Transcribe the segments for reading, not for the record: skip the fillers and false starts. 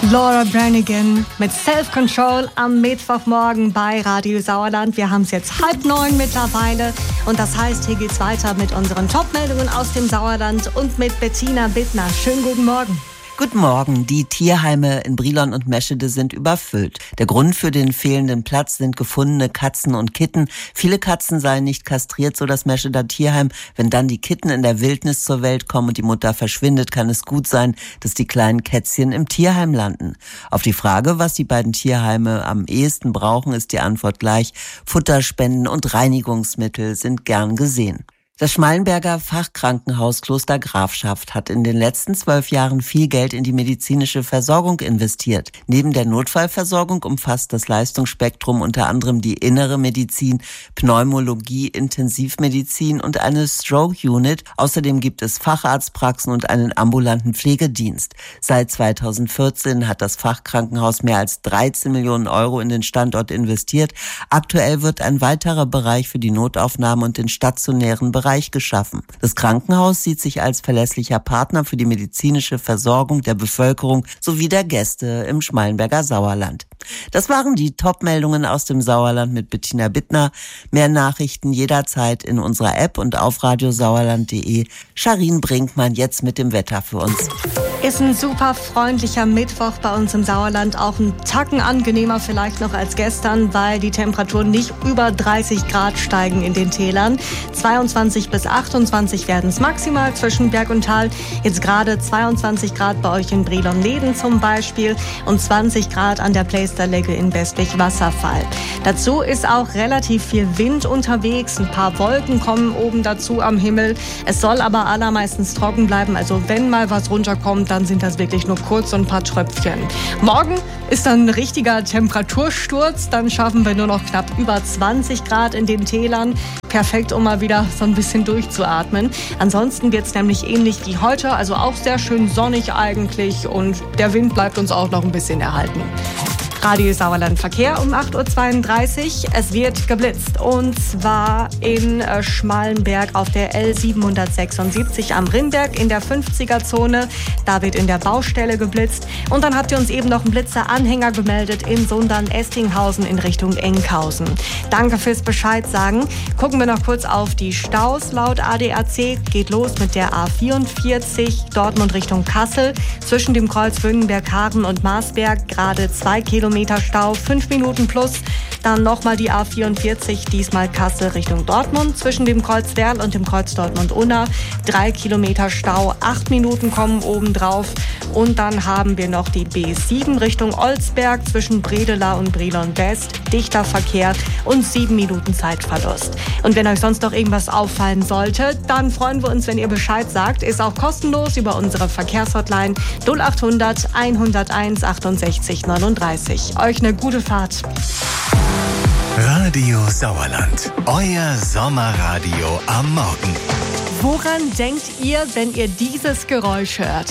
Laura Branigan mit Self-Control am Mittwochmorgen bei Radio Sauerland. Wir haben es jetzt 8:30 mittlerweile und das heißt, hier geht's weiter mit unseren Top-Meldungen aus dem Sauerland und mit Bettina Bittner. Schönen guten Morgen. Guten Morgen. Die Tierheime in Brilon und Meschede sind überfüllt. Der Grund für den fehlenden Platz sind gefundene Katzen und Kitten. Viele Katzen seien nicht kastriert, so das Mescheder Tierheim. Wenn dann die Kitten in der Wildnis zur Welt kommen und die Mutter verschwindet, kann es gut sein, dass die kleinen Kätzchen im Tierheim landen. Auf die Frage, was die beiden Tierheime am ehesten brauchen, ist die Antwort gleich: Futterspenden und Reinigungsmittel sind gern gesehen. Das Schmallenberger Fachkrankenhaus Kloster Grafschaft hat in den letzten 12 Jahren viel Geld in die medizinische Versorgung investiert. Neben der Notfallversorgung umfasst das Leistungsspektrum unter anderem die innere Medizin, Pneumologie, Intensivmedizin und eine Stroke-Unit. Außerdem gibt es Facharztpraxen und einen ambulanten Pflegedienst. Seit 2014 hat das Fachkrankenhaus mehr als 13 Millionen Euro in den Standort investiert. Aktuell wird ein weiterer Bereich für die Notaufnahme und den stationären Bereich geschaffen. Das Krankenhaus sieht sich als verlässlicher Partner für die medizinische Versorgung der Bevölkerung sowie der Gäste im Schmallenberger Sauerland. Das waren die Top-Meldungen aus dem Sauerland mit Bettina Bittner. Mehr Nachrichten jederzeit in unserer App und auf radiosauerland.de. Charin Brinkmann jetzt mit dem Wetter für uns. Ist ein super freundlicher Mittwoch bei uns im Sauerland. Auch ein Tacken angenehmer vielleicht noch als gestern, weil die Temperaturen nicht über 30 Grad steigen in den Tälern. 22 bis 28 werden es maximal zwischen Berg und Tal. Jetzt gerade 22 Grad bei euch in Brilon-Leden zum Beispiel und 20 Grad an der Pleisterlegge in Westlich-Wasserfall. Dazu ist auch relativ viel Wind unterwegs. Ein paar Wolken kommen oben dazu am Himmel. Es soll aber allermeistens trocken bleiben. Also wenn mal was runterkommt, dann sind das wirklich nur kurz und ein paar Tröpfchen. Morgen ist dann ein richtiger Temperatursturz. Dann schaffen wir nur noch knapp über 20 Grad in den Tälern. Perfekt, um mal wieder so ein bisschen durchzuatmen. Ansonsten wird es nämlich ähnlich wie heute, also auch sehr schön sonnig eigentlich und der Wind bleibt uns auch noch ein bisschen erhalten. Radio Sauerland Verkehr um 8:32 Uhr. Es wird geblitzt und zwar in Schmallenberg auf der L776 am Rinnberg in der 50er-Zone. Da wird in der Baustelle geblitzt. Und dann habt ihr uns eben noch einen Blitzer-Anhänger gemeldet in Sundern-Estinghausen in Richtung Enkhausen. Danke fürs Bescheid sagen. Gucken wir noch kurz auf die Staus. Laut ADAC geht los mit der A44 Dortmund Richtung Kassel. Zwischen dem Kreuz Wünnenberg-Hagen und Marsberg gerade 2 Kilometer Stau, 5 Minuten plus. Dann nochmal die A44, diesmal Kassel Richtung Dortmund. Zwischen dem Kreuz Werl und dem Kreuz Dortmund-Unna 3 Kilometer Stau, 8 Minuten kommen obendrauf. Und dann haben wir noch die B7 Richtung Olsberg zwischen Bredela und Brilon West. Dichter Verkehr und 7 Minuten Zeitverlust. Und wenn euch sonst noch irgendwas auffallen sollte, dann freuen wir uns, wenn ihr Bescheid sagt. Ist auch kostenlos über unsere Verkehrshotline 0800 101 68 39. Euch eine gute Fahrt. Radio Sauerland, euer Sommerradio am Morgen. Woran denkt ihr, wenn ihr dieses Geräusch hört?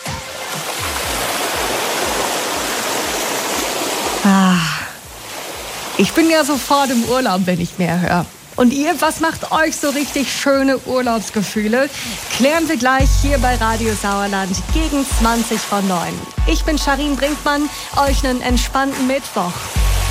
Ich bin ja sofort im Urlaub, wenn ich mehr höre. Und ihr, was macht euch so richtig schöne Urlaubsgefühle? Klären wir gleich hier bei Radio Sauerland gegen 20 vor 9. Ich bin Charin Brinkmann, euch einen entspannten Mittwoch.